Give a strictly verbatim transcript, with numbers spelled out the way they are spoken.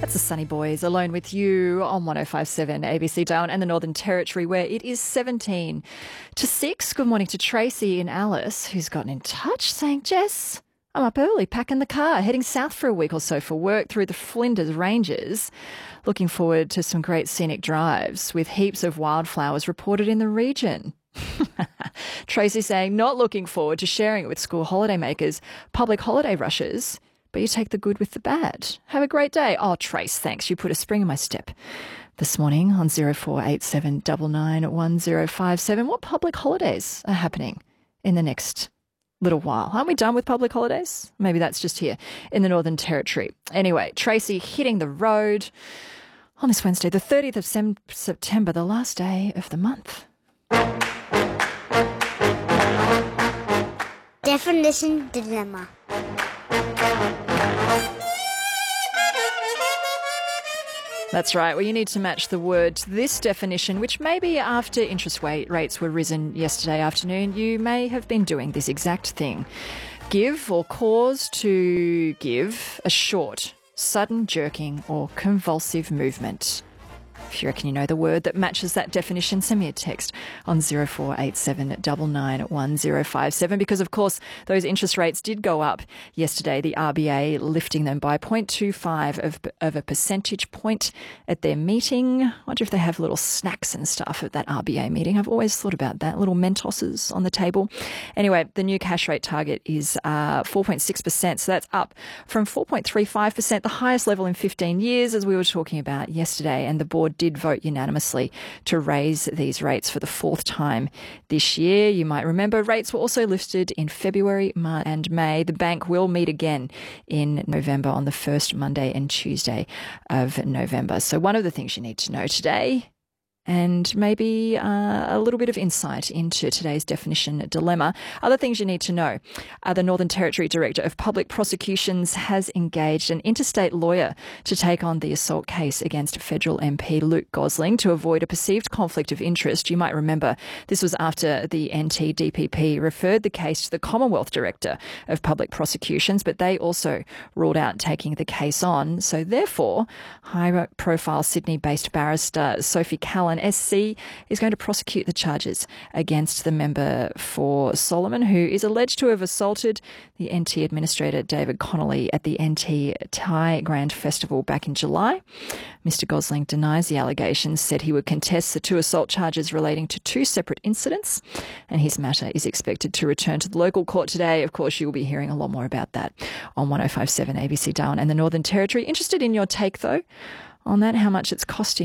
That's the Sunny Boys, alone with you on one oh five point seven A B C Down and the Northern Territory, where it is seventeen to six. Good morning to Tracy and Alice, who's gotten in touch saying, Jess, I'm up early, packing the car, heading south for a week or so for work through the Flinders Ranges. Looking forward to some great scenic drives with heaps of wildflowers reported in the region. Tracy saying, not looking forward to sharing it with school holidaymakers, public holiday rushes, but you take the good with the bad. Have a great day. Oh, Trace, thanks. You put a spring in my step. This morning on zero four eight seven nine nine one zero five seven, what public holidays are happening in the next little while? Aren't we done with public holidays? Maybe that's just here in the Northern Territory. Anyway, Tracy hitting the road on this Wednesday, the thirtieth of September, the last day of the month. Definition dilemma. That's right. Well, you need to match the word to this definition, which maybe after interest rate rates were risen yesterday afternoon, you may have been doing this exact thing. Give or cause to give a short, sudden jerking or convulsive movement. If you reckon you know the word that matches that definition, send me a text on zero four eight seven nine nine one zero five seven, because, of course, those interest rates did go up yesterday, the R B A lifting them by zero point two five of, of a percentage point at their meeting. I wonder if they have little snacks and stuff at that R B A meeting. I've always thought about that, little Mentoses on the table. Anyway, the new cash rate target is uh, four point six percent, so that's up from four point three five percent, the highest level in fifteen years, as we were talking about yesterday, and the board did vote unanimously to raise these rates for the fourth time this year. You might remember rates were also lifted in February, March and May. The bank will meet again in November on the first Monday and Tuesday of November. So one of the things you need to know today, and maybe uh, a little bit of insight into today's definition dilemma. Other things you need to know. Uh, the Northern Territory Director of Public Prosecutions has engaged an interstate lawyer to take on the assault case against federal M P Luke Gosling to avoid a perceived conflict of interest. You might remember this was after the N T D P P referred the case to the Commonwealth Director of Public Prosecutions, but they also ruled out taking the case on. So therefore, high-profile Sydney-based barrister Sophie Callan S C is going to prosecute the charges against the member for Solomon, who is alleged to have assaulted the N T Administrator David Connolly at the N T Thai Grand Festival back in July. Mister Gosling denies the allegations, said he would contest the two assault charges relating to two separate incidents, and his matter is expected to return to the local court today. Of course, you will be hearing a lot more about that on one oh five point seven A B C Down and the Northern Territory. Interested in your take, though, on that, how much it's costing